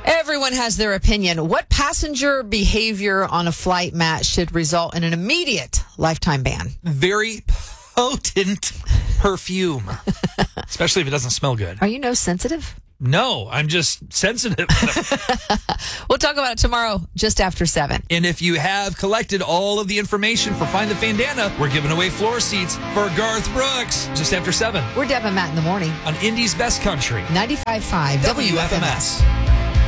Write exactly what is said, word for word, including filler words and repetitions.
Everyone has their opinion. What passenger behavior on a flight, Matt, should result in an immediate lifetime ban? Very potent perfume, especially if it doesn't smell good. Are you nose sensitive? No, I'm just sensitive. We'll talk about it tomorrow, just after seven. And if you have collected all of the information for Find the Fandana, we're giving away floor seats for Garth Brooks just after seven We're Deb and Matt in the morning. on Indy's Best Country, ninety-five point five W F M S.